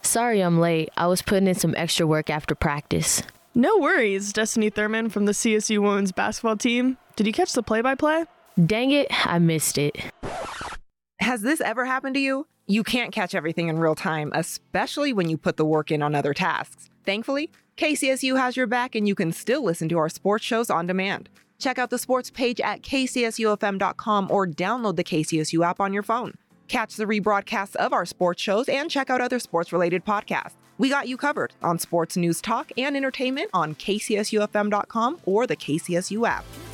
Sorry I'm late. I was putting in some extra work after practice. No worries, Destiny Thurman from the CSU women's basketball team. Did you catch the play-by-play? Dang it, I missed it. Has this ever happened to you? You can't catch everything in real time, especially when you put the work in on other tasks. Thankfully, KCSU has your back and you can still listen to our sports shows on demand. Check out the sports page at kcsufm.com or download the KCSU app on your phone. Catch the rebroadcasts of our sports shows and check out other sports-related podcasts. We got you covered on sports news talk and entertainment on kcsufm.com or the KCSU app.